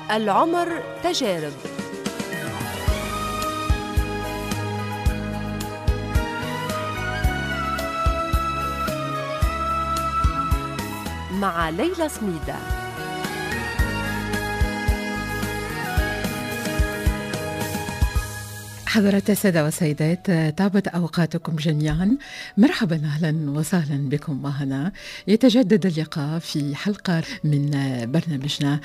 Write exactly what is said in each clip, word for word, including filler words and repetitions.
العمر تجارب. مع ليلى سميدة. حضرات السادة والسيدات، طابت أوقاتكم جميعا. مرحبا، أهلا وسهلا بكم معنا. يتجدد اللقاء في حلقة من برنامجنا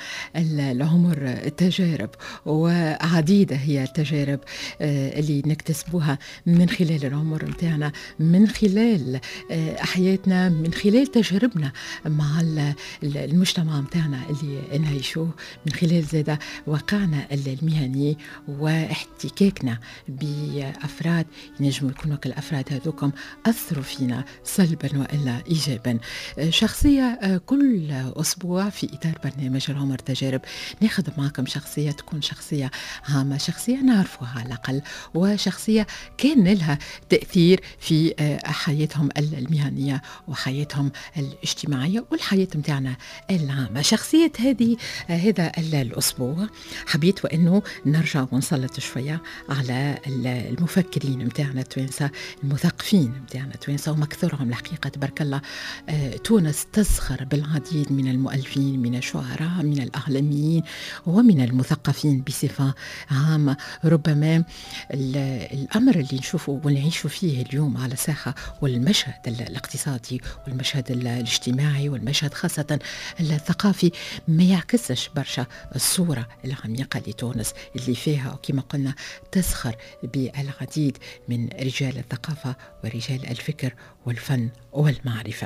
العمر تجارب، وعديدة هي التجارب اللي نكتسبوها من خلال العمر متاعنا، من خلال حياتنا، من خلال تجاربنا مع المجتمع متاعنا اللي نعيشوه، من خلال زادة واقعنا المهني واحتكاكنا بأفراد ينجموا يكونوا كالأفراد هذوكم أثروا فينا سلبا وإلا إيجابا. شخصية كل أسبوع في إطار برنامج العمر تجارب ناخذ معكم شخصية تكون شخصية هامة، شخصية نعرفها على الأقل، وشخصية كان لها تأثير في حياتهم المهنية وحياتهم الاجتماعية والحياة متاعنا العامة. شخصية هذه هذا الأسبوع حبيت وأنه نرجع ونسلط شوية على المفكرين متاعنا التوانسة، المثقفين متاعنا التوانسة، ومكثرهم الحقيقة تبارك الله. تونس تزخر بالعديد من المؤلفين، من الشعراء، من الإعلاميين ومن المثقفين بصفة عامة. ربما الأمر اللي نشوفه ونعيشه فيه اليوم على الساحة والمشهد الاقتصادي والمشهد الاجتماعي والمشهد خاصة الثقافي ما يعكسش برشا الصورة العميقة لتونس اللي فيها كما قلنا تزخر بالعديد من رجال الثقافة ورجال الفكر والفن والمعرفة.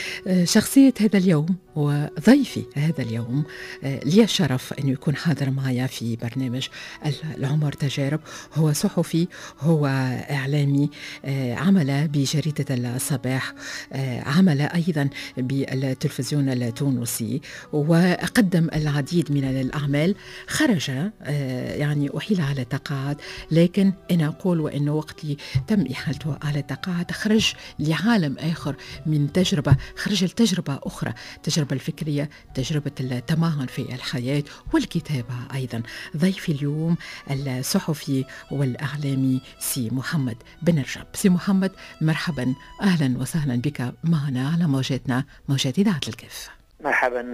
شخصية هذا اليوم وضيفي هذا اليوم لي الشرف أن يكون حاضر معي في برنامج العمر تجارب. هو صحفي، هو إعلامي، عمل بجريدة الصباح، عمل أيضا بالتلفزيون التونسي، وقدم العديد من الأعمال. خرج يعني أحيل على تقاعد، لكن أنا أقول وأنه وقت تم إحالته على تقاعد خرج لعالم آخر من تجربة، خرج لتجربة أخرى، تجربة الفكرية، تجربة التمعن في الحياة والكتابة أيضا. ضيفي اليوم الصحفي والإعلامي سي محمد بن رجب. سي محمد مرحبا، أهلا وسهلا بك معنا على موجاتنا، موجات إذاعة الكف. مرحبا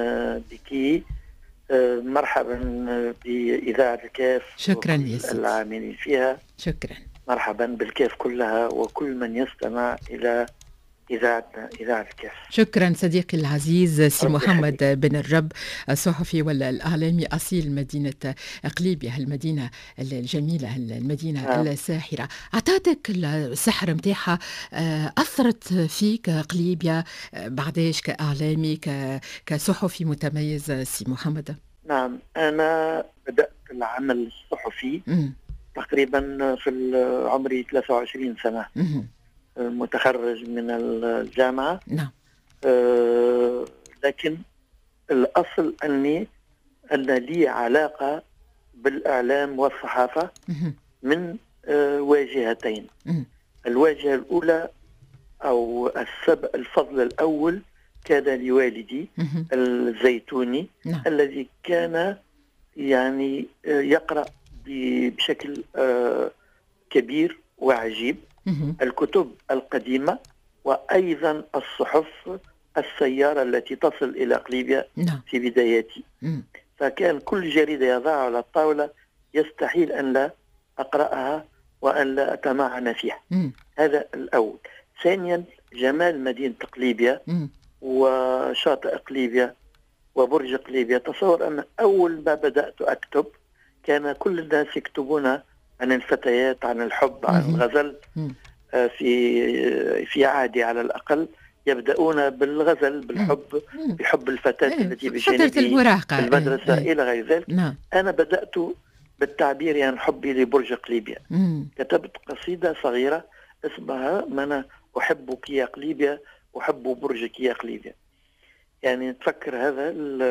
بك، مرحبا بإذاعة الكاف. شكرا يا سيدي العاملين فيها. شكرا. مرحبا بالكاف كلها وكل من يستمع إلى إذاعتنا إذاعة الكاف. شكرا صديقي العزيز سي محمد بن رجب، الصحفي والإعلامي أصيل مدينة قليبية، المدينة الجميلة، المدينة آه. الساحرة. أعطتك السحر متاعها، أثرت فيك قليبية بعداش كإعلامي كصحفي متميز سي محمد؟ نعم، أنا بدأت العمل الصحفي م. تقريبا في عمري ثلاثة وعشرين سنة، م. متخرج من الجامعة. نعم. أه لكن الأصل أني أن لي علاقة بالإعلام والصحافة من أه واجهتين. الواجهة الأولى أو السبب الفضل الأول كان لوالدي الزيتوني. نعم. الذي كان يعني يقرأ بشكل أه كبير وعجيب الكتب القديمة وأيضا الصحف السيارة التي تصل إلى قليبية. نعم. في بداياتي. م. فكان كل جريدة يضعها على الطاولة يستحيل أن لا أقرأها وأن لا أتمعن فيها. م. هذا الأول. ثانيا جمال مدينة قليبية م. وشاطئ قليبية وبرج قليبية. تصور أن أول ما بدأت أكتب كان كل الناس يكتبون عن الفتيات، عن الحب، عن م. الغزل. م. في في عهدي على الأقل يبدأون بالغزل، بالحب، بحب الفتاة إيه التي بجانبي في المدرسة. إيه إلى غير ذلك. نعم. أنا بدأت بالتعبير عن حبي لبرج قليبية. مم. كتبت قصيدة صغيرة اسمها من أحبك يا قليبية أحب برجك يا قليبية. يعني تفكر هذا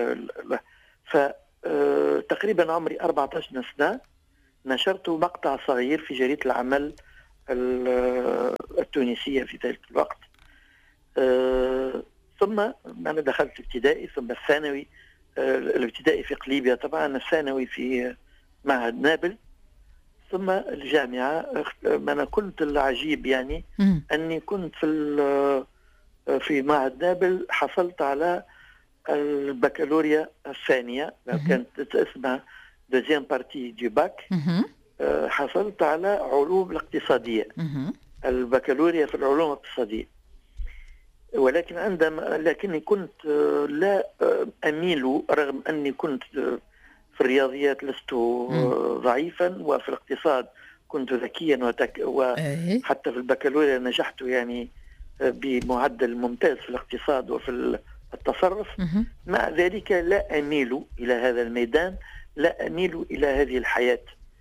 فتقريبا عمري أربعة عشر سنة نشرت مقطع صغير في جريدة العمل التونسية في ذلك الوقت. أه ثم أنا دخلت ابتدائي ثم الثانوي الابتدائي في قليبية طبعا، الثانوي في معهد نابل، ثم الجامعة. أنا كنت العجيب يعني م. أني كنت في في معهد نابل حصلت على البكالوريا الثانية، كانت اسمها دوزيام بارتي دي باك. حصلت على علوم الاقتصادية، البكالوريا في العلوم الاقتصادية. ولكن عندما لكني كنت لا أميل، رغم أني كنت في الرياضيات لست ضعيفا، وفي الاقتصاد كنت ذكيا وتك وحتى في البكالوريا نجحت يعني بمعدل ممتاز في الاقتصاد وفي التصرف. مع ذلك لا أميل إلى هذا الميدان، لا أميل إلى هذه الحياة.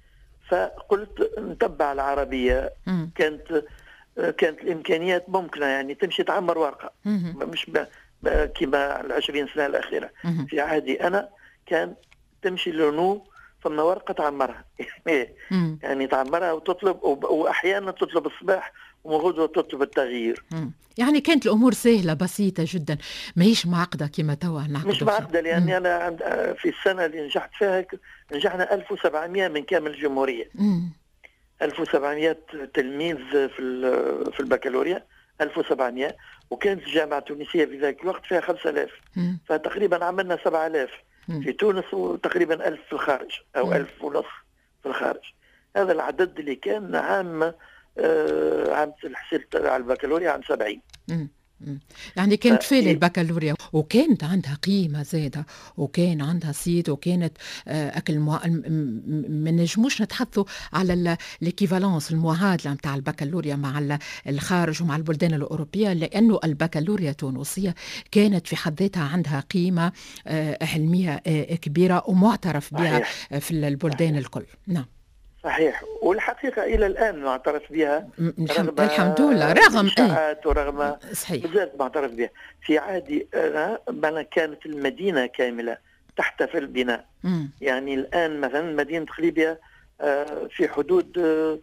فقلت نتبع العربية. كانت كانت الإمكانيات ممكنة، يعني تمشي تعمر ورقة، مش كما العشرين سنة الأخيرة. في عهدي أنا كان تمشي لونو ثم ورقة تعمرها يعني تعمرها وتطلب، وأحيانا تطلب الصباح وغدوة تطلب التغيير. يعني كانت الأمور سهلة بسيطة جدا، ما هيش معقدة كما توا نعقد. مش معقدة، لأني أنا عند في السنة اللي نجحت فيها نجحنا ألف وسبعمائة من كامل الجمهورية. مم. ألف وسبعمائة تلميذ في في البكالوريا، ألف وسبعمائة، وكانت الجامعة التونسية في ذلك الوقت فيها خمسة آلاف، فتقريبا عملنا سبعة آلاف في تونس، وتقريبا ألف في الخارج أو مم. ألف ونصف في الخارج. هذا العدد اللي كان عام آه عام حسيت على البكالوريا عام سبعين. مم. يعني كانت فين البكالوريا، وكانت عندها قيمة زادة، وكان عندها صيت، وكانت أكل مع... ما نجموش نتحدثوا على الإكيفالانس المعادلة متاع البكالوريا مع الخارج ومع البلدان الأوروبية، لأنه البكالوريا التونسية كانت في حد ذاتها عندها قيمة علمية كبيرة ومعترف بها في البلدان صحيح. الكل. نعم صحيح، والحقيقة إلى الآن معترف بها، رغم الحمد لله، رغم إشاعات ورغم بزاف معترف بها. في عهدي أنا أنا كانت المدينة كاملة تحتفل بنا. م. يعني الآن مثلا مدينة قليبية في حدود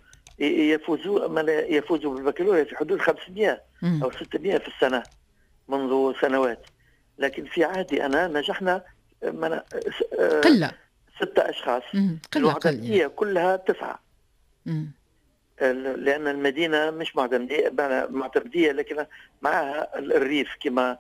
يفوزوا يفوزوا بالبكالوريا في حدود خمسمائة م. أو ستمائة في السنة منذ سنوات. لكن في عهدي أنا نجحنا قلة ستة أشخاص، الوحدانية كلها تسعة. مم. لأن المدينة مش معتمدية معتمدية لكن معها الريف كما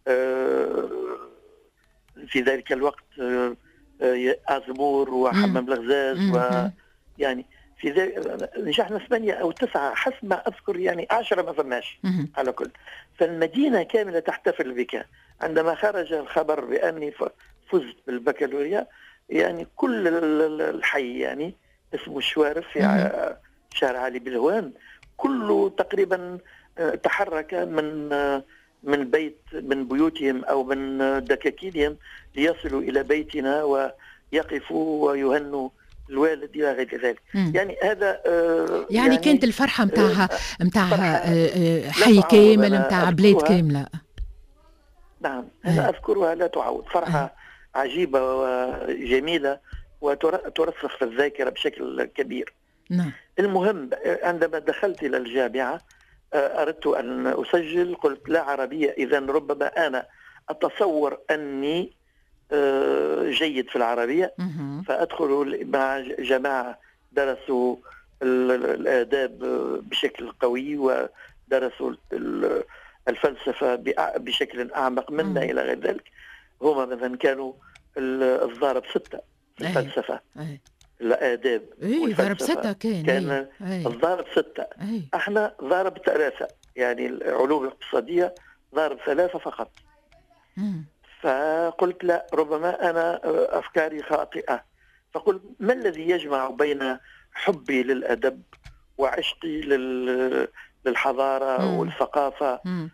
في ذلك الوقت أزمور وحمام الغزاز، ويعني في ذلك نجحنا ثمانية أو تسعة حسب ما أذكر، يعني عشرة ما فماش على كل. فالمدينة كاملة تحتفل بك. عندما خرج الخبر بأني فزت بالبكالوريا، يعني كل الحي يعني اسمه الشوارف في شارع علي بلهوان كله تقريبا تحرك من من بيت من بيوتهم او من دكاكينهم ليصلوا الى بيتنا ويقفوا ويهنوا الوالد الى غير ذلك. يعني هذا يعني, يعني كانت الفرحه متاعها متاعها حي كامل متاع بلاد كامله. نعم انا اذكرها لا تعوض، فرحه عجيبة وجميلة وترسخ في الذاكرة بشكل كبير. نعم. المهم عندما دخلت إلى الجامعة أردت أن أسجل، قلت لا عربية، إذن ربما أنا أتصور أني جيد في العربية فأدخل مع جماعة درسوا الآداب بشكل قوي ودرسوا الفلسفة بشكل أعمق منا إلى غير ذلك. هما مثلا كانوا الضارب ستة في الفلسفة، الآداب والفلسفة ستة كان, كان الضارب ستة. أي. احنا ضارب ثلاثة، يعني العلوم الاقتصادية ضارب ثلاثة فقط. مم. فقلت لا، ربما أنا أفكاري خاطئة. فقلت ما الذي يجمع بين حبي للأدب وعشقي للحضارة مم. والثقافة مم.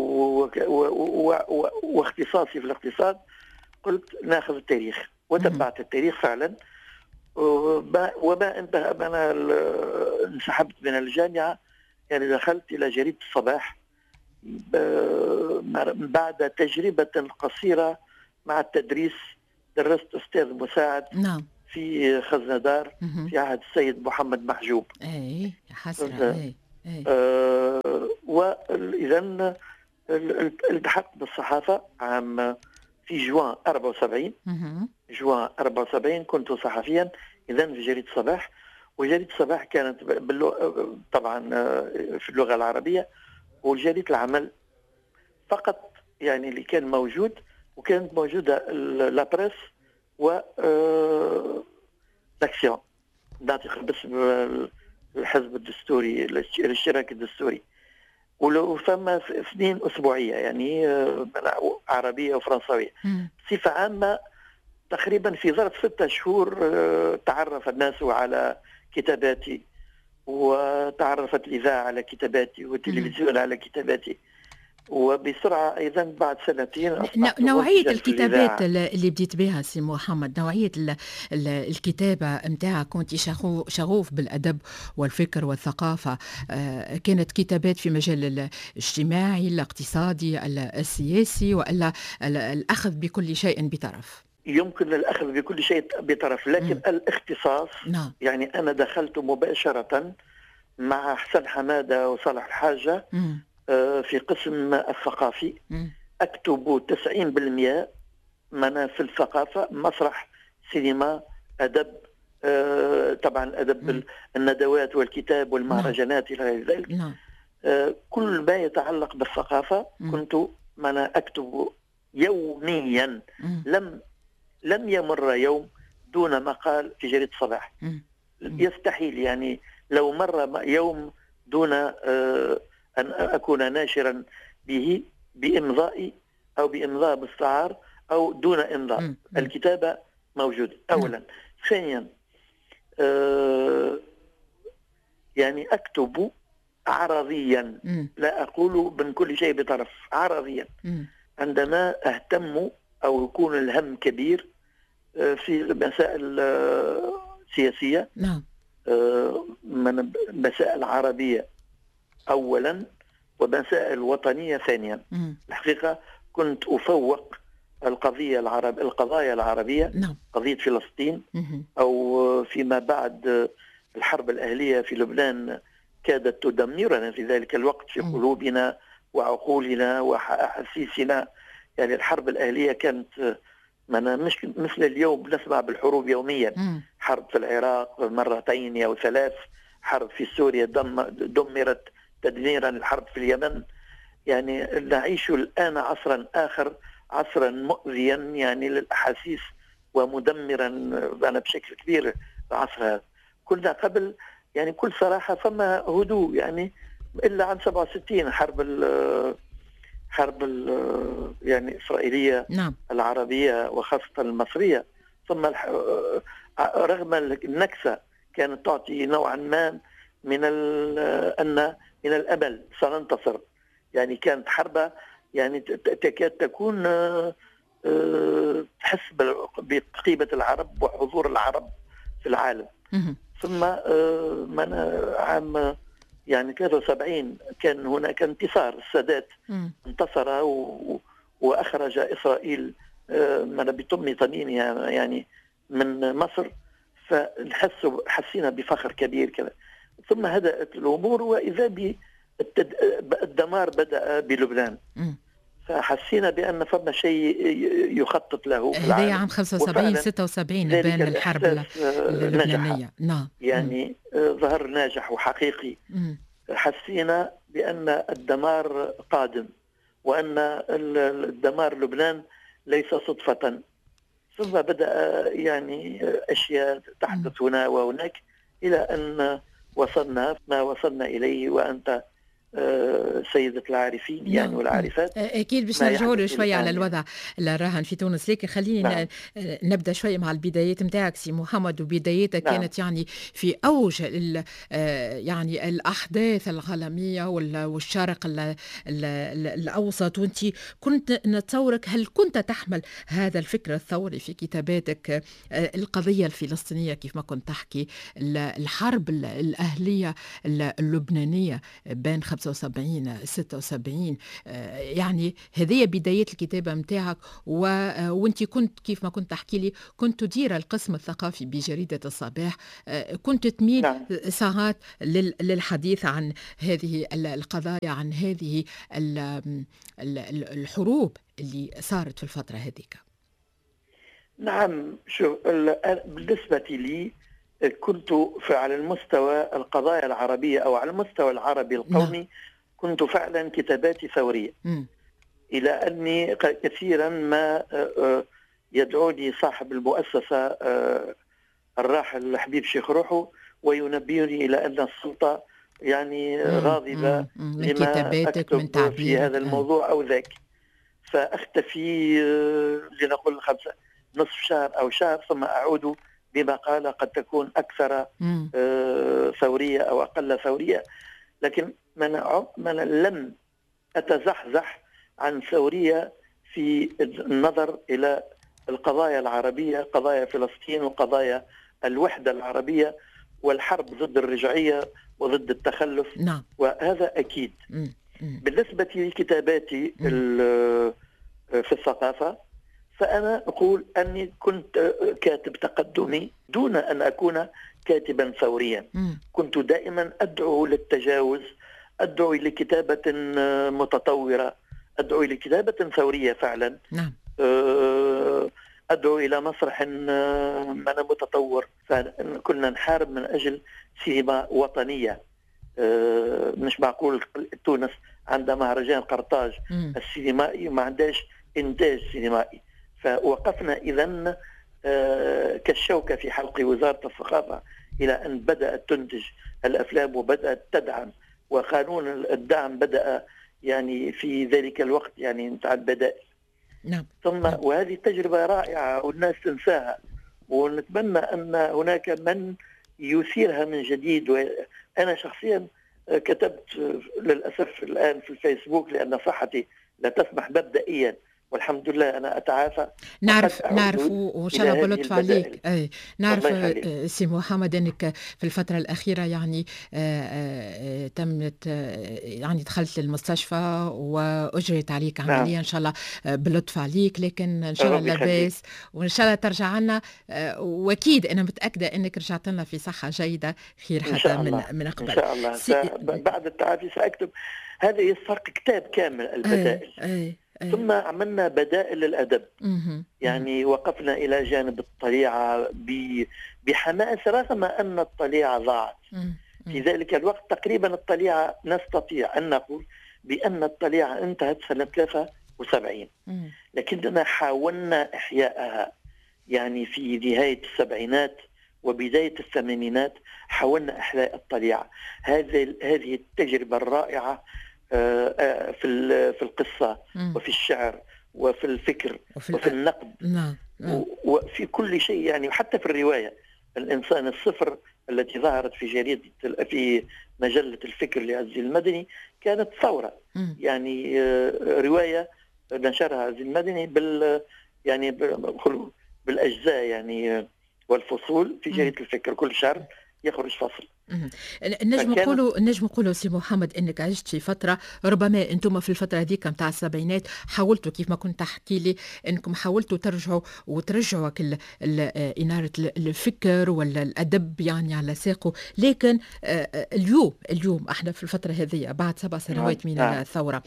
واختصاصي في الاقتصاد؟ قلت ناخذ التاريخ، وتبعت التاريخ فعلا. وما انتهى، انا انسحبت من الجامعه، يعني دخلت الى جريده الصباح بعد تجربه قصيره مع التدريس. درست استاذ مساعد نعم. في خزندار في عهد السيد محمد محجوب. اي حسرة. اي اي آه واذا التحقت بالصحافه عام في جوان أربعة وسبعين. جوان أربعة وسبعين كنت صحفيا إذا في جريدة الصباح، وجريدة الصباح كانت باللغة طبعا في اللغة العربية، وجريدة العمل فقط يعني اللي كان موجود، وكانت موجودة لابريس و لاكسيون ناطق باسم الحزب الدستوري الاشتراك الدستوري. ولو فما اثنين أسبوعية يعني عربية وفرنسوية. بصفة عامة تقريبا في ظرف ستة شهور تعرف الناس على كتاباتي، وتعرفت الإذاعة على كتاباتي والتلفزيون على كتاباتي، وبسرعة أيضا بعد سنتين نوعية الكتابات اللي بديت بها سي محمد، نوعية ال ال الكتابة متاعك، كنت شغوف بالأدب والفكر والثقافة، كانت كتابات في مجال الاجتماعي الاقتصادي السياسي، ولا الأخذ بكل شيء بطرف؟ يمكن الأخذ بكل شيء بطرف، لكن م. الاختصاص نعم. يعني أنا دخلت مباشرة مع حسن حمادة وصالح الحاجة م. في قسم الثقافي، أكتب تسعين بالمئة من في الثقافة، مسرح، سينما، أدب، طبعا أدب الندوات والكتاب والمهرجانات إلى غير ذلك. كل ما يتعلق بالثقافة كنت من أكتب يوميا. لم لم يمر يوم دون مقال في جريدة الصباح. يستحيل يعني لو مر يوم دون أن أكون ناشرا به بإمضائي أو بإمضاء مستعار أو دون إمضاء. م. الكتابة موجودة أولا. م. ثانيا آه يعني أكتب عرضيا. م. لا أقول من كل شيء بطرف، عرضيا. م. عندما أهتم أو يكون الهم كبير آه في مسائل آه سياسية، نعم. آه من مسائل عربية أولا ومسائل وطنية ثانيا. م. الحقيقة كنت أفوق القضية العرب القضايا العربية، نعم. قضية فلسطين م. أو فيما بعد الحرب الأهلية في لبنان كادت تدمرنا في ذلك الوقت في م. قلوبنا وعقولنا وأحاسيسنا. يعني الحرب الأهلية كانت مش مثل اليوم نسمع بالحروب يوميا. م. حرب في العراق مرتين أو ثلاث، حرب في سوريا دم دمرت تدميرا، الحرب في اليمن. يعني نعيش الآن عصرا آخر، عصرا مؤذيا يعني للأحاسيس ومدمرا أنا بشكل كبير العصر هذا. كنا قبل يعني بكل صراحة فما هدوء يعني إلا عن سبعة وستين حرب ال حرب ال يعني الإسرائيلية، نعم. العربية وخاصة المصرية. ثم رغم النكسة كانت تعطي نوعا ما من أن من الأمل سننتصر. يعني كانت حرب يعني تكاد تكون تحس بقيمة العرب وحضور العرب في العالم. ثم من عام يعني ثلاثة وسبعين كان هناك انتصار، السادات انتصر وأخرج إسرائيل من بطم طنينها يعني من مصر، فنحس حسينا بفخر كبير كذا. ثم هدأت الأمور وإذا بالدمار بدأ بلبنان. م. فحسينا بأن فما شيء يخطط له في العالم. هذا عام خمسة وسبعين ستة وسبعين بين الحرب اللبنانية. نعم. يعني م. ظهر ناجح وحقيقي. م. حسينا بأن الدمار قادم، وأن الدمار لبنان ليس صدفة. ثم بدأ يعني أشياء تحدث هنا وهناك إلى أن وصلنا ما وصلنا إليه، وأنت سيدة العارفين يعني والعارفات. أكيد باش نرجعوا شوية على الوضع الراهن في تونس، لكن خلينا نعم. نبدأ شوية مع البدايات نتاعك سي محمد. وبدايتك نعم. كانت يعني في أوج يعني الأحداث العالمية والشرق الأوسط، وأنت كنت نتصورك هل كنت تحمل هذا الفكر الثوري في كتاباتك؟ القضية الفلسطينية كيف ما كنت تحكي، الحرب الأهلية اللبنانية بين خمسة خمسة وسبعين ستة وسبعين، يعني هذه بداية الكتابة متاعك، وانت كنت كيف ما كنت تحكي لي كنت تدير القسم الثقافي بجريدة الصباح، كنت تميل نعم. ساعات للحديث عن هذه القضايا، عن هذه الحروب اللي صارت في الفترة هذيك. نعم، شوف، بالنسبة لي كنت على المستوى القضايا العربية أو على المستوى العربي القومي، نعم. كنت فعلا كتاباتي ثورية، م. إلى أني كثيرا ما يدعوني صاحب المؤسسة الراحل حبيب شيخ روحو وينبهني إلى أن السلطة يعني غاضبة لما أكتب في هذا الموضوع أو ذاك، فأختفي لنقول خمسة نصف شهر أو شهر ثم أعود بمقالة قد تكون أكثر ثورية أو أقل ثورية، لكن من, من لم أتزحزح عن ثورية في النظر إلى القضايا العربية، قضايا فلسطين وقضايا الوحدة العربية والحرب ضد الرجعية وضد التخلف. نعم. وهذا أكيد. مم. مم. بالنسبة لكتاباتي في الثقافة، فأنا أقول أني كنت كاتب تقدمي دون أن أكون كاتبا ثوريا. مم. كنت دائما أدعو للتجاوز، أدعو لكتابة متطورة، أدعو لكتابة ثورية فعلا. نعم. أدعو إلى مسرح من متطور، فكنا نحارب من أجل سينما وطنية. مش معقول تونس عندها مهرجان قرطاج م. السينمائي وما عندهاش إنتاج سينمائي، فوقفنا إذن كالشوكة في حلق وزارة الثقافة إلى أن بدأت تنتج الأفلام وبدأت تدعم، وقانون الدعم بدأ يعني في ذلك الوقت يعني نتاع البدائل. نعم. ثم نعم. وهذه تجربة رائعة والناس تنساها، ونتمنى أن هناك من يثيرها من جديد. وأنا شخصيا كتبت للأسف الآن في الفيسبوك لأن صحتي لا تسمح مبدئيا، والحمد لله أنا أتعافى. نعرف نعرف وإن شاء الله بلطف عليك. أي نعرف سي محمد أنك في الفترة الأخيرة يعني آآ آآ تمت يعني دخلت للمستشفى وأجريت عليك عملية. نعم. إن شاء الله بلطف عليك، لكن إن شاء الله لاباس وإن شاء الله ترجع لنا، وأكيد أنا متأكدة أنك رجعت لنا في صحة جيدة خير حتى من من قبل. إن شاء الله سي... بعد التعافي سأكتب هذا يستحق كتاب كامل البدائل. أي. أي. ثم عملنا بدائل للأدب، يعني وقفنا إلى جانب الطليعة بحماس رغم أن الطليعة ضاعت في ذلك الوقت. تقريبا الطليعة نستطيع أن نقول بأن الطليعة انتهت سنة ثلاثة وسبعين، لكننا حاولنا إحياءها يعني في نهاية السبعينات وبداية الثمانينات، حاولنا إحياء الطليعة. هذه هذه التجربة الرائعة في في القصة وفي الشعر وفي الفكر وفي, وفي النقد. نعم. وفي كل شيء يعني، وحتى في الرواية. الإنسان الصفر التي ظهرت في جريدة في مجلة الفكر لعزيز المدني كانت ثورة. م. يعني رواية نشرها عزيز المدني بال يعني بالأجزاء يعني والفصول في جريدة م. الفكر، كل شهر يخرج فصل. نجم نقولوا نجم نقولوا سي محمد انك عشت في فتره، ربما انتم في الفتره هذيك نتاع السبعينات حاولتوا كيف ما كنت تحكي لي انكم حاولتوا ترجعوا وترجعوا اناره الفكر ولا الادب يعني على ساقه، لكن اليوم اليوم احنا في الفتره هذه بعد سبع سنوات من الثوره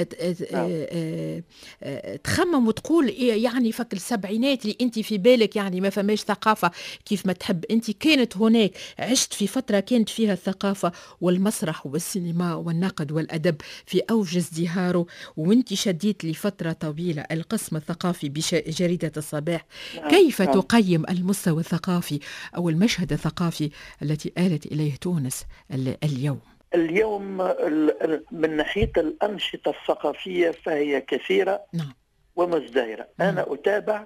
تخمم وتقول يعني فك السبعينات اللي انت في بالك يعني ما فماش ثقافه كيف ما تحب انت، كانت هناك عشت في فترة كانت فيها الثقافة والمسرح والسينما والنقد والأدب في أوج ازدهاره، وانت شديت لفترة طويلة القسم الثقافي بجريدة الصباح. كيف تقيم المستوى الثقافي أو المشهد الثقافي التي آلت إليه تونس اليوم؟ اليوم من ناحية الأنشطة الثقافية فهي كثيرة. نعم. ومزدهرة. نعم. أنا أتابع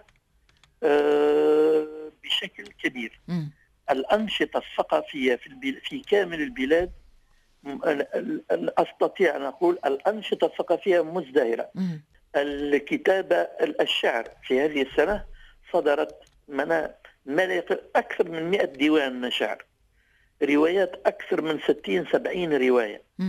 بشكل كبير. م. الأنشطة الثقافية في, في كامل البلاد. أستطيع أن أقول الأنشطة الثقافية مزدهرة. م. الكتابة الشعر في هذه السنة صدرت منا أكثر من مئة ديوان شعر، روايات أكثر من ستين سبعين رواية. م.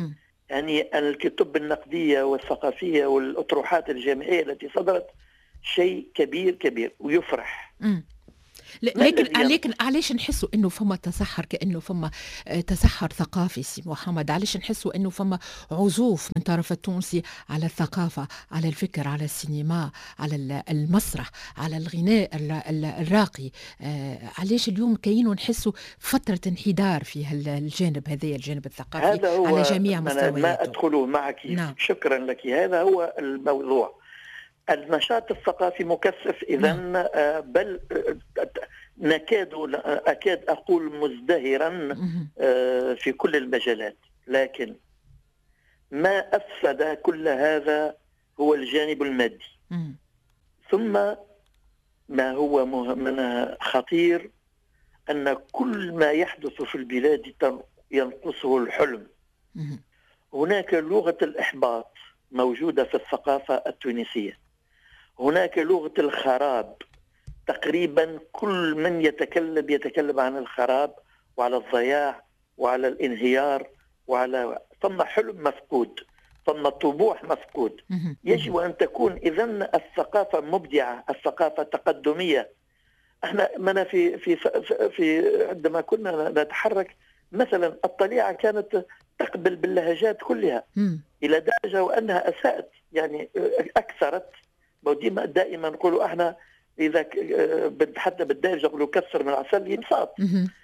يعني الكتب النقدية والثقافية والأطروحات الجامعية التي صدرت شيء كبير كبير ويفرح. م. لكن لكن علاش نحسوا انه فما تصحر، كانه فما تصحر ثقافي سي محمد؟ علاش نحسوا انه فما عزوف من طرف التونسي على الثقافه، على الفكر، على السينما، على المسرح، على الغناء الراقي؟ علاش اليوم كاين ونحسوا فتره انحدار في الجانب هذا، الجانب الثقافي هذا هو على جميع مستوياته؟ ما ادخله معك. نعم. شكرا لك. هذا هو الموضوع. النشاط الثقافي مكثف إذا، بل نكاد أكاد أقول مزدهرا في كل المجالات. لكن ما أفسد كل هذا هو الجانب المادي. ثم ما هو من خطير أن كل ما يحدث في البلاد ينقصه الحلم. هناك لغة الإحباط موجودة في الثقافة التونسية، هناك لغة الخراب. تقريبا كل من يتكلم يتكلم عن الخراب وعلى الضياع وعلى الانهيار، وعلى ثم حلم مفقود، ثم طموح مفقود. يجب أن تكون إذن الثقافة مبدعة، الثقافة تقدمية. احنا منا في في في عندما كنا نتحرك مثلا الطليعة كانت تقبل باللهجات كلها إلى درجة وأنها أساءت، يعني أكثرت. ديما دائما نقولوا احنا اذا حتى بالدارجه نقولوا كسر من العسل ينصاب.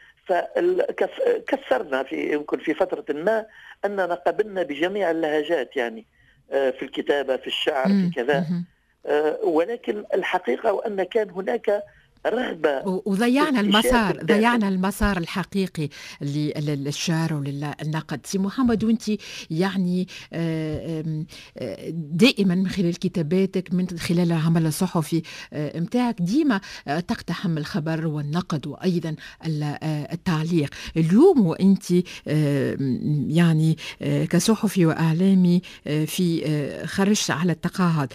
فكسرنا في يمكن في فتره ما اننا قبلنا بجميع اللهجات، يعني في الكتابه، في الشعر، في كذا. ولكن الحقيقه وان كان هناك رغبة، وضيعنا المسار، ضيعنا المسار الحقيقي للشعر وللنقد. سي محمد، وانت يعني دائما من خلال كتاباتك، من خلال العمل الصحفي متاعك، ديما تقتحم الخبر والنقد وأيضا التعليق. اليوم وانت يعني كصحفي وإعلامي في خرجت على التقاعد،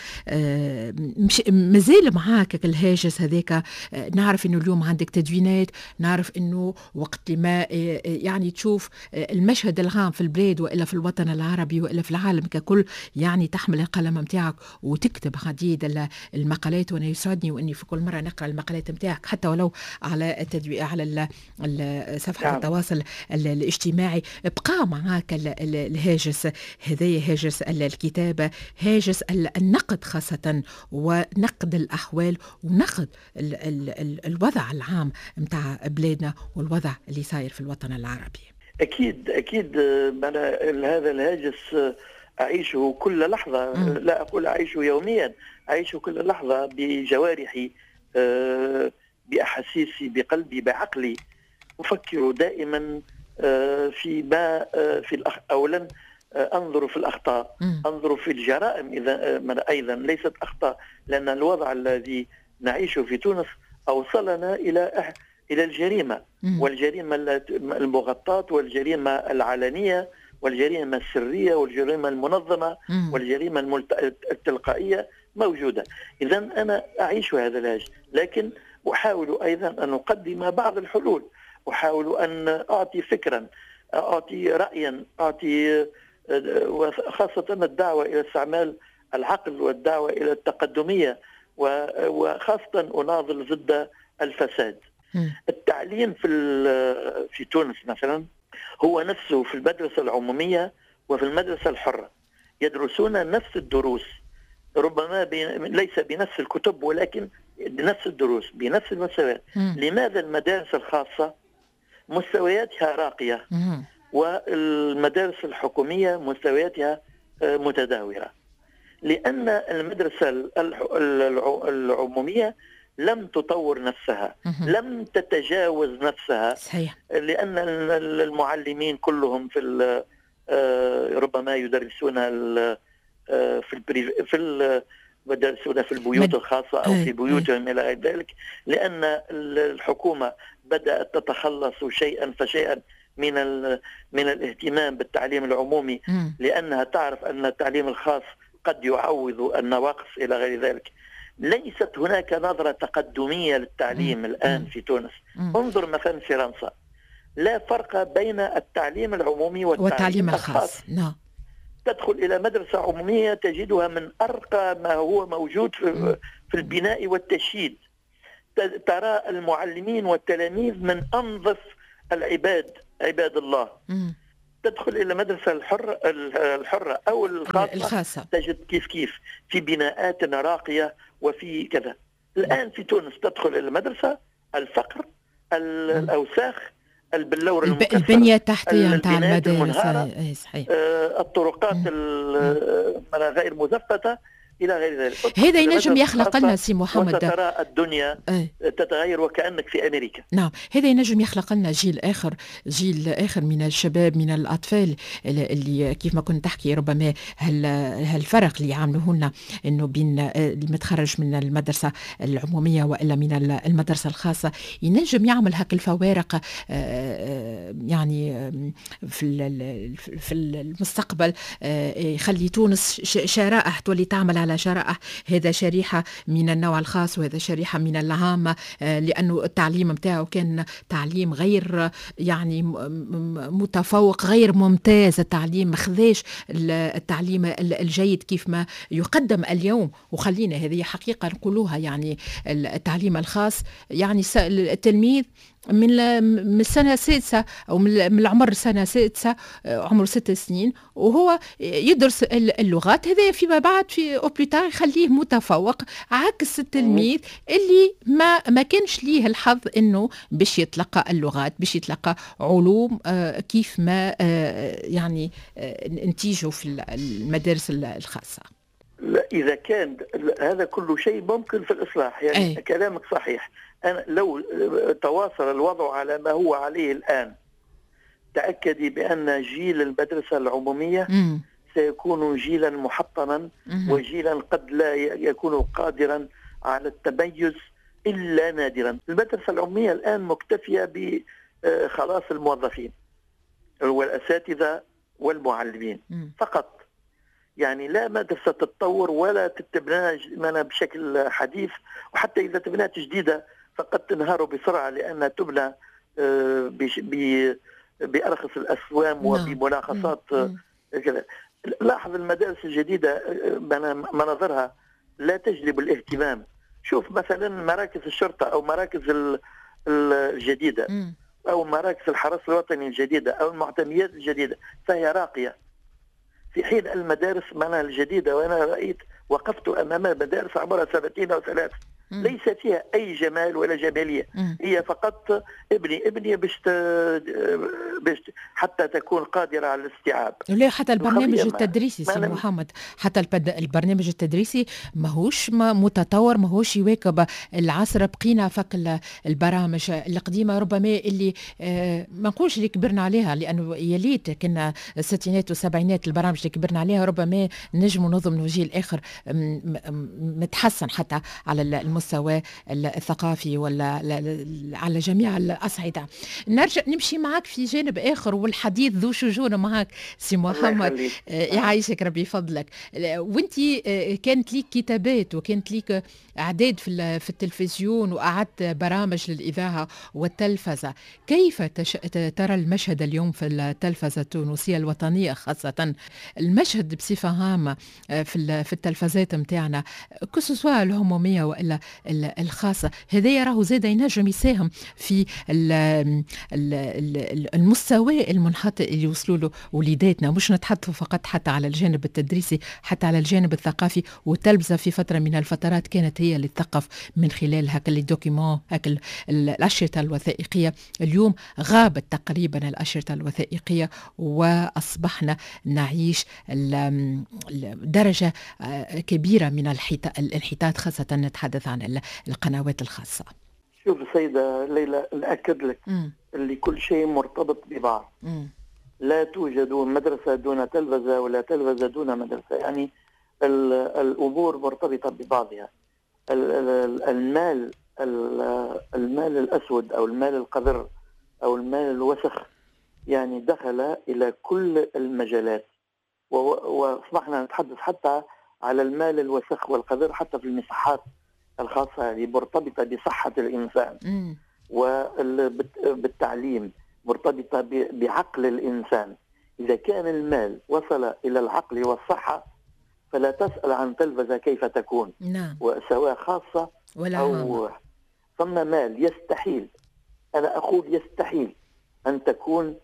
مازال معاك الهاجس هذاك؟ نعرف انه اليوم عندك تدوينات، نعرف انه وقت ما يعني تشوف المشهد العام في البلاد والا في الوطن العربي والا في العالم ككل، يعني تحمل القلم متاعك وتكتب عديد المقالات. وانا يسعدني واني في كل مره نقرا المقالات متاعك حتى ولو على التدوي على صفحه نعم. التواصل الاجتماعي. بقى معاك الهاجس هذايا، هاجس الكتابه، هاجس النقد خاصه، ونقد الاحوال ونقد ال ال ال الوضع العام متاع بلادنا والوضع اللي صاير في الوطن العربي. أكيد أكيد. هذا الهاجس أعيشه كل لحظة. م. لا أقول أعيشه يوميا، أعيشه كل لحظة بجوارحي، بأحاسيسي، بقلبي، بعقلي. أفكر دائما في ما في الأخ... أولا أنظر في الأخطاء، م. أنظر في الجرائم إذا أيضا ليست أخطاء، لأن الوضع الذي نعيشه في تونس أوصلنا إلى إلى الجريمة، والجريمة المغطاة والجريمة العلنية والجريمة السرية والجريمة المنظمة والجريمة التلقائية موجودة. إذا أنا أعيش هذا الهاجس، لكن أحاول أيضا أن أقدم بعض الحلول، أحاول أن أعطي فكرا، أعطي رأيا، أعطي خاصة الدعوة إلى استعمال العقل والدعوة إلى التقدمية، وخاصة أناضل ضد الفساد. التعليم في في تونس مثلا هو نفسه في المدرسة العمومية وفي المدرسة الحرة، يدرسون نفس الدروس، ربما ليس بنفس الكتب ولكن بنفس الدروس بنفس المستويات. لماذا المدارس الخاصة مستوياتها راقية والمدارس الحكومية مستوياتها متداولة؟ لأن المدرسة العمومية لم تطور نفسها، لم تتجاوز نفسها. صحيح. لأن المعلمين كلهم في ربما يدرسون في في يدرسون في البيوت الخاصة أو في بيوتهم إلى غير ذلك، لأن الحكومة بدأت تتخلص شيئا فشيئا من من الاهتمام بالتعليم العمومي، لأنها تعرف أن التعليم الخاص قد يعوض النواقص إلى غير ذلك. ليست هناك نظرة تقدمية للتعليم مم. الآن مم. في تونس. مم. انظر مثلا فرنسا، لا فرق بين التعليم العمومي والتعليم, والتعليم الخاص. نعم. تدخل إلى مدرسة عمومية تجدها من أرقى ما هو موجود في, في البناء والتشييد. ترى المعلمين والتلاميذ من أنظف العباد، عباد الله. تدخل إلى مدرسة الحرة, الحرة أو الخاصة, الخاصة تجد كيف كيف في بناءات راقية وفي كذا. الآن في تونس تدخل إلى المدرسة الفقر، الأوساخ، البلور المكسر، البنية التحتية نتاع المدارس، صحيح، آه الطرقات غير مزفتة إلى غير ذلك. هذا ينجم يخلق لنا سي محمد، وسترى الدنيا أي. تتغير وكأنك في أمريكا. نعم، هذا ينجم يخلق لنا جيل آخر، جيل آخر من الشباب، من الأطفال اللي كيف ما كنت تحكي ربما هالفرق اللي يعاملوه لنا إنه بين المتخرج من المدرسة العمومية وإلا من المدرسة الخاصة، ينجم يعمل هك الفوارق يعني في في المستقبل، يخلي تونس شرائح تولي تعمل على شرائح. هذا شريحة من النوع الخاص وهذا شريحة من العامة، لأنه التعليم متاعه كان تعليم غير يعني متفوق، غير ممتاز. التعليم مخذاش التعليم الجيد كيف ما يقدم اليوم. وخلينا هذه حقيقة نقولوها، يعني التعليم الخاص يعني التلميذ من من السنة السادسة أو من العمر سنة سادسة، عمره ست سنين، وهو يدرس اللغات. هذا فيما بعد في أوبليتار يخليه متفوق، عكس التلميذ اللي ما ما كانش ليه الحظ إنه باش يتلقى اللغات، باش يتلقى علوم كيف ما يعني نتيجه في المدارس الخاصة. لا، إذا كان هذا كل شيء ممكن في الإصلاح، يعني أي. كلامك صحيح. أنا لو تواصل الوضع على ما هو عليه الآن، تأكدي بأن جيل المدرسة العمومية م. سيكون جيلا محطما م. وجيلا قد لا يكون قادرا على التميز إلا نادرا. المدرسة العمومية الآن مكتفية بخلاص الموظفين والأساتذة والمعلمين م. فقط. يعني لا مدرسة تتطور ولا تتبنى بشكل حديث، وحتى إذا تبنى جديدة فقد تنهار بسرعة لأنها تبنى بأرخص الأسوام وبمناقصات كذا. لاحظ المدارس الجديدة مناظرها لا تجلب الاهتمام. شوف مثلا مراكز الشرطة أو مراكز الجديدة أو مراكز الحرس الوطني الجديدة أو المعتميات الجديدة، فهي راقية، في حين المدارس معنا الجديدة، وأنا رأيت وقفت أمام مدارس عمرها سنتين أو ثلاث ليس فيها أي جمال ولا جمالية. مم. هي فقط ابني ابني باش حتى تكون قادرة على الاستيعاب. لا، حتى البرنامج التدريسي سي محمد، حتى البرنامج التدريسي ماهوش متطور، ماهوش يواكب العصر. بقينا فك البرامج القديمة ربما اللي ما نقولش اللي كبرنا عليها، لأنه يليت كنا الستينات والسبعينات البرامج اللي كبرنا عليها، ربما نجم نظم جيل آخر متحسن حتى على المستوى الثقافي ولا على جميع الأصعدة. نرجع نمشي معك في جانب آخر، والحديث ذو شجون معك سي محمد، يعيشك ربي فضلك. وانتي كانت ليك كتابات وكانت ليك أعداد في في التلفزيون وأعدت برامج للإذاعة والتلفزة. كيف تش... ترى المشهد اليوم في التلفزة التونسية الوطنية، خاصة المشهد بصفة عامة في في التلفزات متاعنا، كسوسوا العمومية وإلا الخاصة؟ هذا راهو زاد ينجم يساهم في المستوى المنحط اللي يوصلوا له وليداتنا. مش نتحدث فقط حتى على الجانب التدريسي، حتى على الجانب الثقافي. والتلفزة في فترة من الفترات كانت هي اللي تثقف من خلال هكا الدوكيمون، هكا الأشرطة الوثائقية. اليوم غابت تقريبا الأشرطة الوثائقية، وأصبحنا نعيش درجة كبيرة من الانحطاط، خاصة نتحدث عن القنوات الخاصة. شوف سيدة ليلى، نأكد لك م. اللي كل شيء مرتبط ببعض. م. لا توجد مدرسة دون تلفزة ولا تلفزة دون مدرسة، يعني الأمور مرتبطة ببعضها. المال المال الأسود أو المال القذر أو المال الوسخ يعني دخل إلى كل المجالات، وأصبحنا نتحدث حتى على المال الوسخ والقذر حتى في المصحات الخاصة اللي مرتبطة بصحة الإنسان وبالتعليم، مرتبطة بعقل الإنسان. إذا كان المال وصل إلى العقل والصحة فلا تسأل عن تلفزة كيف تكون. نعم. سواء خاصة ولا أو عامة. ثم مال يستحيل، أنا أقول يستحيل أن تكون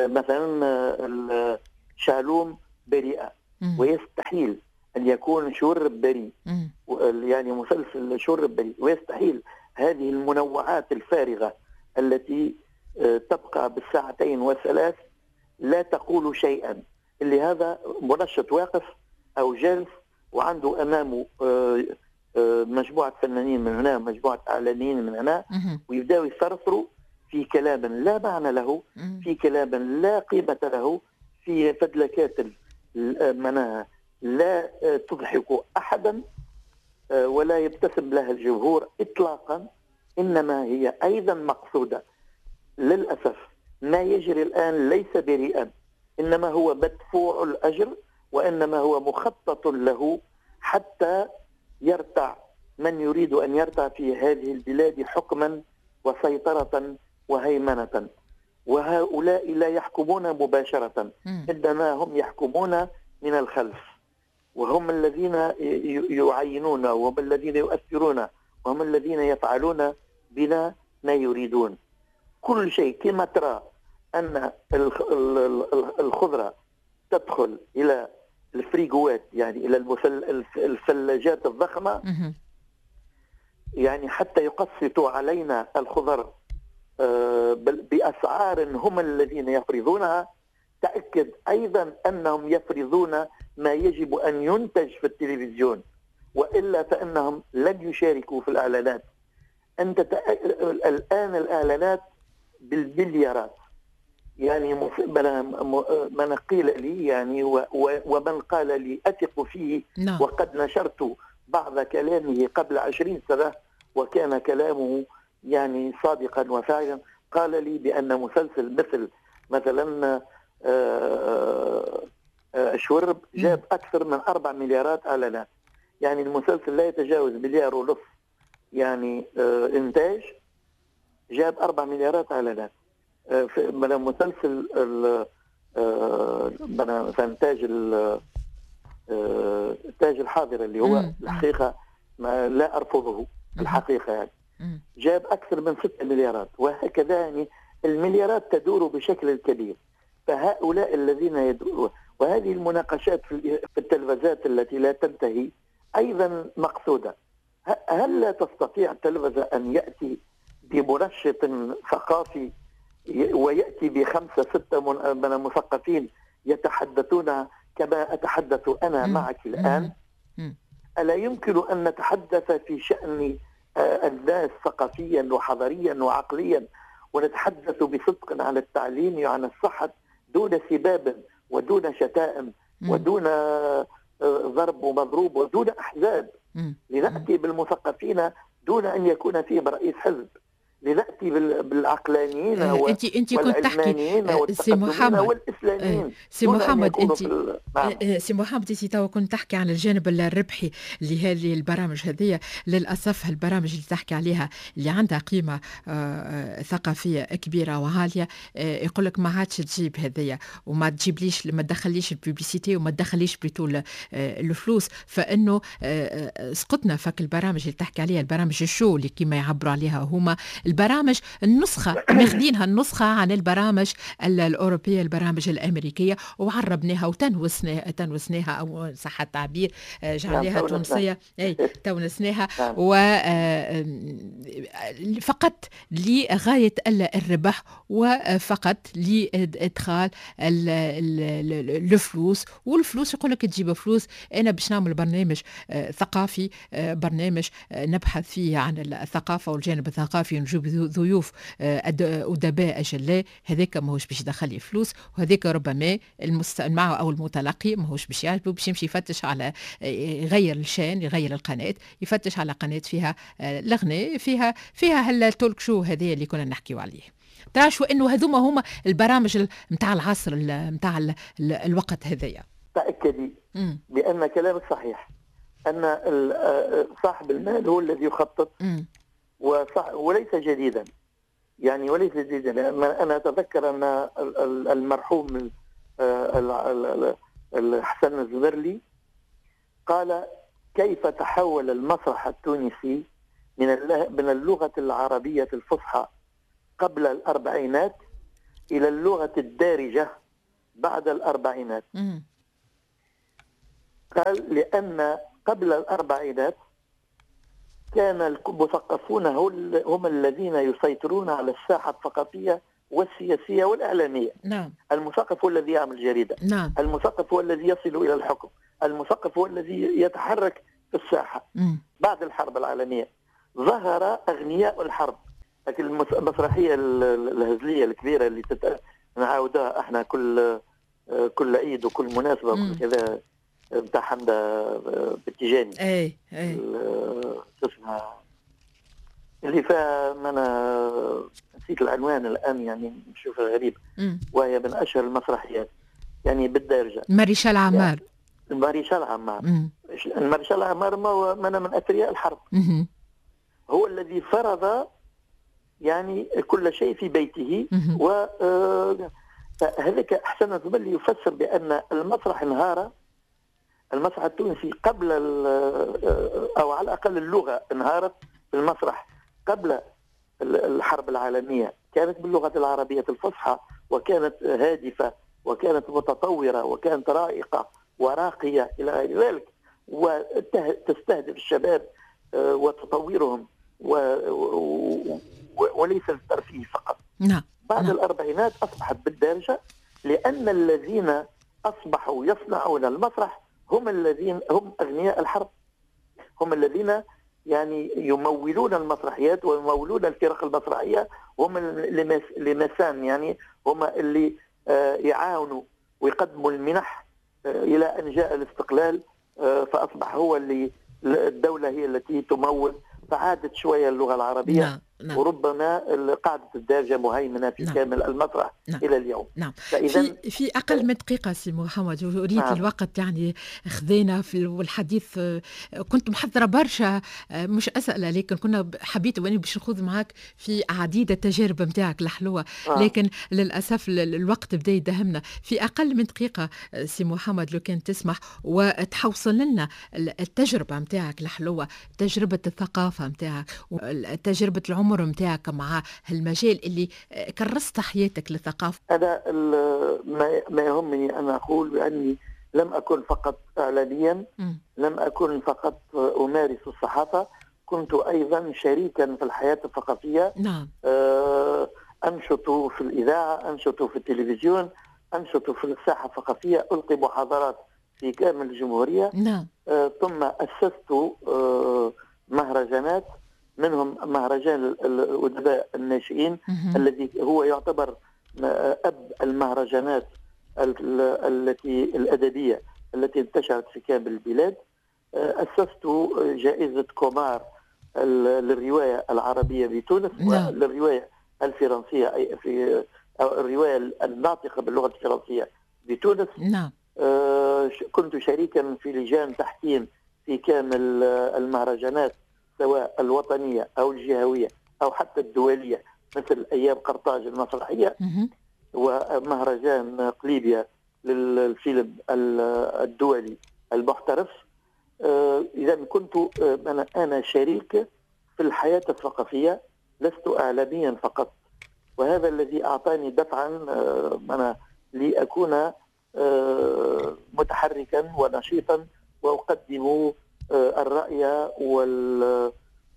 مثلا شالوم بريئة، ويستحيل أن يكون شرب بريء، يعني مسلسل شرب بريء، ويستحيل هذه المنوعات الفارغة التي تبقى بالساعتين والثلاث لا تقول شيئا. اللي هذا منشط واقف أو جالس وعنده أمامه مجموعة فنانين من هنا، مجموعة إعلانيين من هنا، ويبدأوا يصرصروا في كلام لا معنى له، في كلام لا قيمة له، في فدلكات منها لا تضحك أحدا ولا يبتسم لها الجمهور إطلاقا، إنما هي أيضا مقصودة. للأسف ما يجري الآن ليس بريئا، إنما هو مدفوع الأجر، وإنما هو مخطط له حتى يرتع من يريد أن يرتع في هذه البلاد حكما وسيطرة وهيمنة. وهؤلاء لا يحكمون مباشرة، إنما هم يحكمون من الخلف، وهم الذين يعينون، وهم الذين يؤثرون، وهم الذين يفعلون بنا ما يريدون. كل شيء كما ترى أن الخضرة تدخل إلى الفريغوات، يعني إلى الثلاجات الضخمة، يعني حتى يقسطوا علينا الخضر بأسعار هم الذين يفرضونها. تأكد أيضا أنهم يفرضون ما يجب أن ينتج في التلفزيون، وإلا فإنهم لن يشاركوا في الإعلانات. أنت الآن الإعلانات بالمليارات، يعني من قيل لي يعني ومن قال لي أثق فيه، no. وقد نشرت بعض كلامه قبل عشرين سنة وكان كلامه يعني صادقا وفعلا. قال لي بأن مسلسل مثل مثلا شرب جاب أكثر من أربع مليارات إعلانات، يعني المسلسل لا يتجاوز مليار ونصف يعني إنتاج، جاب أربع مليارات إعلانات. من المسلسل مثلا تاج تاج الحاضر اللي هو الحقيقة ما لا أرفضه الحقيقة، يعني جاب أكثر من ستة مليارات، وهكذا يعني المليارات تدور بشكل كبير. فهؤلاء الذين يدورون، وهذه المناقشات في التلفزات التي لا تنتهي أيضا مقصودة. هل لا تستطيع التلفزة أن يأتي بمنشط ثقافي ويأتي بخمسة ستة من المثقفين يتحدثون كما أتحدث أنا معك الآن؟ ألا يمكن أن نتحدث في شأن الناس ثقافيا وحضاريا وعقليا، ونتحدث بصدق عن التعليم وعن الصحة دون سباب ودون شتائم ودون ضرب ومضروب ودون أحزاب؟ لنأتي بالمثقفين دون أن يكون فيهم رئيس حزب، لنأتي بالعقلانيين أه انت انت كنت تحكي سي محمد والإسلاميين. سي محمد انت نعم. سي محمد انت تو كنت تحكي عن الجانب الربحي لهذه البرامج هذه. للاسف البرامج اللي تحكي عليها اللي عندها قيمه آه ثقافيه كبيره وعاليه، آه يقول لك ما عادش تجيب هذيا، وما تجيبليش ما تدخليش الببليسيتي وما تدخليش بليتو آه الفلوس. فانه آه سقطنا فك البرامج اللي تحكي عليها، البرامج الشو اللي كما يعبروا عليها هما البرامج النسخة، ماخذينها النسخة عن البرامج الأوروبية، البرامج الأمريكية، وعربناها وتنوسناها تنوسناها أو صح التعبير جعلناها تونسية، أي تونسناها، وفقط لغاية الربح وفقط لإدخال الفلوس. والفلوس يقول لك تجيب فلوس. أنا باش نعمل برنامج ثقافي، برنامج نبحث فيه عن الثقافة والجانب الثقافي، نجيب ضيوف أدباء أجلاء، هذاك ماهوش باش يدخل لي فلوس، وهذاك ربما المستمع أو المتلقي ماهوش باش يعجبه، باش يمشي يفتش على يغير الشان، يغير القناة، يفتش على قناة فيها الأغنية، فيها فيها هالتولك شو هذا اللي كنا نحكيو عليه. ترى شو إنه هذوما هما البرامج متاع العصر متاع الوقت هذايا. تأكدي بأن كلامك صحيح، أن صاحب المال هو الذي يخطط، وصح وليس جديدا، يعني وليس جديدا. أنا أتذكر أن المرحوم حسن الزبرلي قال: كيف تحول المسرح التونسي من اللغة العربية الفصحى قبل الأربعينات إلى اللغة الدارجة بعد الأربعينات؟ م. قال: لأن قبل الأربعينات كان المثقفون هم الذين يسيطرون على الساحة الثقافية والسياسية والإعلامية. نعم. المثقف هو الذي يعمل جريدة. نعم. المثقف هو الذي يصل إلى الحكم. المثقف هو الذي يتحرك في الساحة. م. بعد الحرب العالمية ظهر أغنياء الحرب، لكن المسرحية الهزلية الكبيرة اللي تت... نعاودها احنا كل كل عيد وكل مناسبة وكل كذا، بتاع حمدة بالتجاني. اي اي شو اسمها اللي فيها، ما انا نسيت العنوان الان، يعني نشوفها غريب. مم. وهي من اشهر المسرحيات يعني بالدارجه. ماريشال عمار. يعني ماريشال عمار. ماريشال عمار ما من من اثرياء الحرب. مم. هو الذي فرض يعني كل شيء في بيته. مم. و هذاك حسن الزبرلي يفسر بان المسرح انهار، المسرح التونسي قبل او على الاقل اللغه انهارت في المسرح قبل الحرب العالميه، كانت باللغه العربيه الفصحى، وكانت هادفه وكانت متطوره وكانت رائقه وراقيه الى غير ذلك، وتستهدف الشباب وتطويرهم وليس للترفيه فقط. نعم. بعد نعم. الاربعينات اصبحت بالدارجه، لان الذين اصبحوا يصنعون المسرح هم الذين هم اغنياء الحرب، هم الذين يعني يمولون المسرحيات ويمولون الفرق المسرحيه، هم لمسان يعني هم اللي يعاونوا ويقدموا المنح الى ان جاء الاستقلال، فاصبح هو اللي الدوله هي التي تمول، فعادت شويه اللغه العربيه. نعم. نعم. وربما قاعدة الدارجة مهيمنة في نعم. كامل المسرح. نعم. إلى اليوم. نعم. في, في أقل من دقيقة سي محمد، أريد نعم. الوقت يعني خذينا في الحديث، كنت محضرة برشا مش أسئلة، لكن كنا حبيت وأني باش نخوض معك في عديد التجارب متاعك الحلوة. نعم. لكن للأسف الوقت بدأ يدهمنا. في أقل من دقيقة سي محمد لو كان تسمح وتحوصل لنا التجربة متاعك الحلوة، تجربة الثقافة متاعك وتجربة العمر متاعك مع هالمجال اللي كرست حياتك للثقافة. أنا ما يهمني أن أقول بأني لم أكن فقط إعلاميا، لم أكن فقط أمارس الصحافة، كنت أيضا شريكا في الحياة الثقافية. نعم. أنشط في الإذاعة، أنشط في التلفزيون، أنشط في الساحة الثقافية، ألقي محاضرات في كامل الجمهورية. نعم. ثم أسست مهرجانات، منهم مهرجان الأدباء الناشئين الذي هو يعتبر أب المهرجانات التي الأدبية التي انتشرت في كامل البلاد. أسست جائزة كومار للرواية العربية بتونس. نعم. وللرواية الفرنسية، أي في الرواية الناطقة باللغة الفرنسية بتونس. نعم. كنت شريكا في لجان تحكيم في كامل المهرجانات، سواء الوطنية أو الجهوية أو حتى الدولية، مثل أيام قرطاج المسرحية ومهرجان قليبيا للفيلم الدولي المحترف. إذا كنت أنا أنا شريك في الحياة الثقافية، لست إعلاميا فقط، وهذا الذي أعطاني دفعا أنا لأكون متحركا ونشيطا وأقدم الرأي وال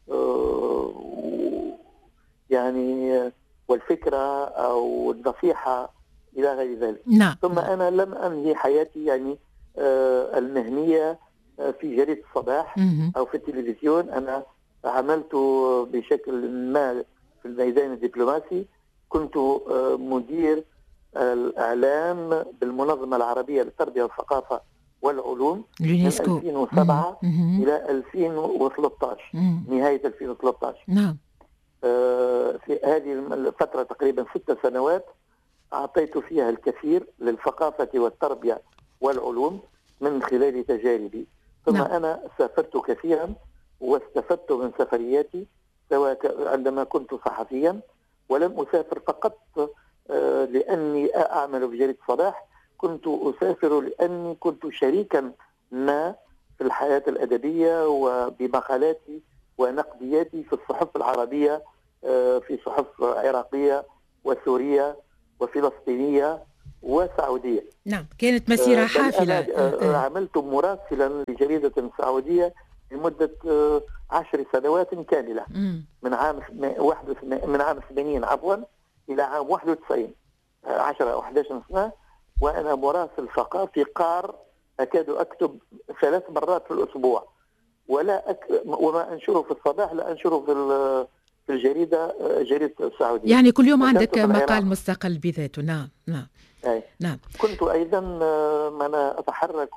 يعني والفكرة أو النصيحة إلى غير ذلك. نعم. ثم أنا لم أنهي حياتي يعني المهنية في جريدة الصباح أو في التلفزيون. أنا عملت بشكل ما في الميدان الدبلوماسي، كنت مدير الإعلام بالمنظمة العربية للتربية والثقافة والعلوم اليونسكو من ألفين وسبعة مم. إلى ألفين وثلاثة عشر، مم. نهاية ألفين وثلاثة عشر. نعم. آه في هذه الفترة تقريبا ست سنوات أعطيت فيها الكثير للثقافة والتربية والعلوم من خلال تجاربي. ثم نعم. أنا سافرت كثيرا واستفدت من سفرياتي، سواء عندما كنت صحفيا، ولم أسافر فقط آه لأني أعمل في جريدة الصباح، كنت أسافر لأني كنت شريكا ما في الحياة الأدبية وبمقالاتي ونقدياتي في الصحف العربية، في صحف عراقية وسورية وفلسطينية وسعودية. نعم، كانت مسيرة حافلة. أنا عملت مراسلا لجريدة سعودية لمدة عشر سنوات كاملة، من عام واحد من عام ثمانين عفوا إلى عام واحد وتسعين، عشرة أو أحد عشر سنة، وأنا مراسل ثقافي قار، أكاد أكتب ثلاث مرات في الأسبوع، ولا أك... وما أنشره في الصباح لا أنشره في في الجريدة جريدة السعودية. يعني كل يوم عندك مقال مستقل بذاته. نعم نعم أي. نعم. كنت أيضا أنا أتحرك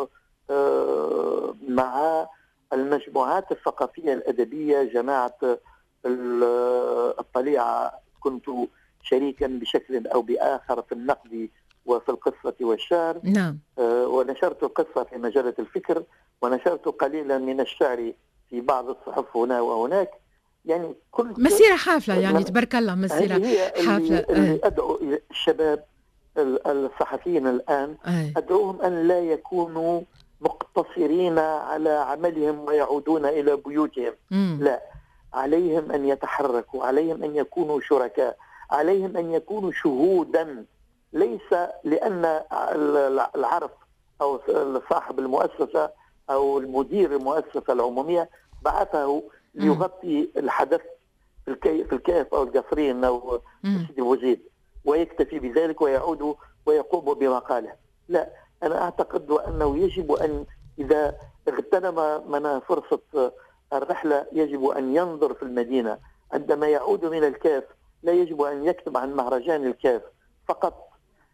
مع المجموعات الثقافية الأدبية، جماعة الطليعة، كنت شريكا بشكل أو بآخر في النقد وفي القصة والشعر. نعم. ونشرت القصة في مجلة الفكر، ونشرت قليلا من الشعر في بعض الصحف هنا وهناك. يعني كل مسيرة حافلة، يعني تبارك الله مسيرة حافلة. اللي, اللي أدعو الشباب الصحفيين الآن، أي. أدعوهم أن لا يكونوا مقتصرين على عملهم ويعودون إلى بيوتهم. مم. لا، عليهم أن يتحركوا، عليهم أن يكونوا شركاء، عليهم أن يكونوا شهودا، ليس لأن العرف أو صاحب المؤسسة أو المدير المؤسسة العمومية بعثه ليغطي الحدث في الكي في الكيف أو القصرين أو سيدي بوزيد ويكتفي بذلك ويعود ويقوم بمقاله. لا، أنا أعتقد أنه يجب أن إذا اغتنم من فرصة الرحلة يجب أن ينظر في المدينة. عندما يعود من الكاف لا يجب أن يكتب عن مهرجان الكاف فقط،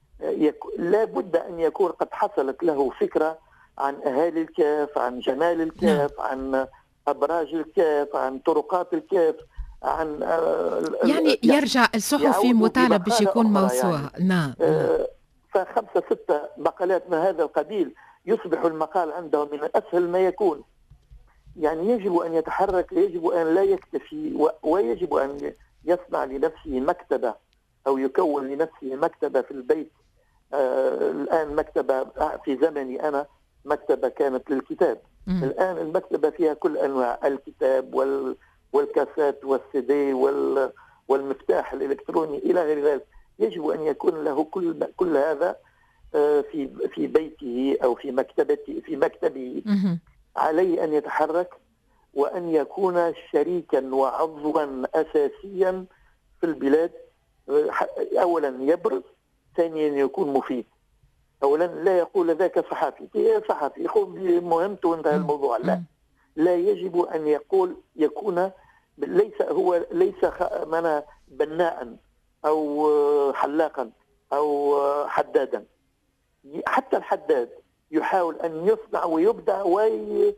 لا بد أن يكون قد حصلت له فكرة عن أهالي الكاف، عن جمال الكاف، عن أبراج الكاف، عن طرقات الكاف، عن يعني يرجع الصحفي مطالب باش يكون موسوعة. يعني. نعم. فخمسة ستة مقالات من هذا القبيل يصبح المقال عنده من أسهل ما يكون. يعني يجب أن يتحرك، يجب أن لا يكتفي، ويجب أن يصنع لنفسه مكتبة أو يكون لنفسه مكتبة في البيت. آه الآن مكتبة في زمني أنا مكتبة كانت للكتاب. م. الآن المكتبة فيها كل أنواع الكتاب وال والكاسات والسيدي وال والمفتاح الإلكتروني إلى غير ذلك. يجب أن يكون له كل كل هذا آه في في بيته أو في مكتبته في مكتبه. م. عليه أن يتحرك وأن يكون شريكا وعضوا أساسيا في البلاد. أولا يبرز، ثانيا يكون مفيد. أولا لا يقول ذاك صحفي صحفي يقوم بمهمته وانتهى الموضوع. لا، لا يجب أن يقول يكون ليس هو ليس من بناء أو حلاقا أو حدادا. حتى الحداد يحاول أن يصنع ويبدع وي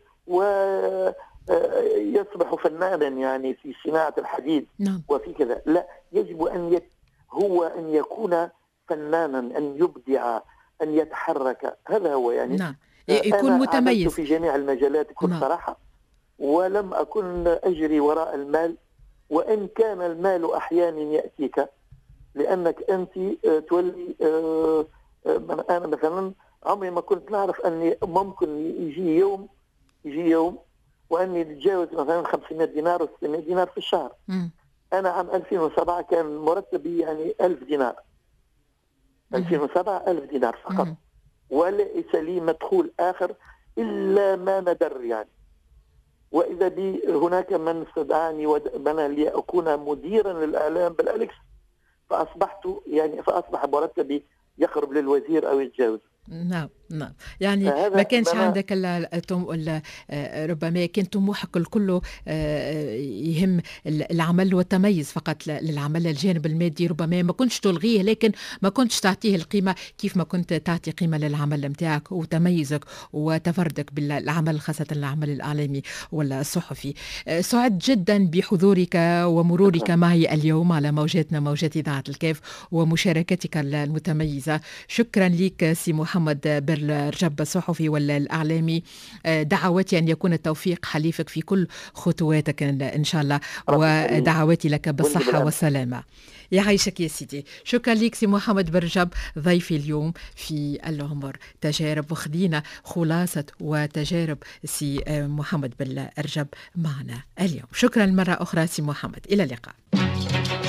ويصبح فنانا يعني في صناعة الحديد. نعم. وفي كذا. لا، يجب أن يت... هو أن يكون فنانا، أن يبدع، أن يتحرك. هذا هو يعني. نعم. يكون متميز في جميع المجالات بكل نعم. صراحة، ولم أكن أجري وراء المال، وإن كان المال أحيانا يأتيك لأنك أنت تولي. أنا مثلا عمري ما كنت نعرف أني ممكن يجي يوم يجي يوم وأني نتجاوز مثلا خمسمائة دينار و ستمائة دينار في الشهر. م. أنا عام ألفين وسبعة كان مرتبي يعني ألف دينار. م. ألفين وسبعة ألف دينار فقط. م. وليس لي مدخول آخر إلا ما ندر يعني. وإذا بي هناك من استدعاني ومن لي أكون مديرا للإعلام بالأليكس، فأصبحت يعني فأصبح مرتبي يقرب للوزير أو يتجاوز. نعم نعم. يعني ما كانش عندك ربما كان طموحك الكل يهم العمل والتميز فقط للعمل. الجانب المادي ربما ما كنتش تلغيه، لكن ما كنتش تعطيه القيمة كيف ما كنت تعطي قيمة للعمل متاعك وتميزك وتفردك بالعمل، خاصة العمل الإعلامي ولا الصحفي. سعدت جدا بحضورك ومرورك معي اليوم على موجاتنا، موجات إذاعة الكاف، ومشاركتك المتميزة. شكرا لك سي محمد برنامج رجب الصحفي ولا الإعلامي. دعواتي أن يكون التوفيق حليفك في كل خطواتك إن شاء الله، ودعواتي لك بالصحة والسلامة. يعيشك يا سيدي. شكرا لك سي محمد برجب ضيفي اليوم في العمر تجارب، وخدينا خلاصة وتجارب سي محمد بالرجب معنا اليوم. شكرا مرة أخرى سي محمد، إلى اللقاء.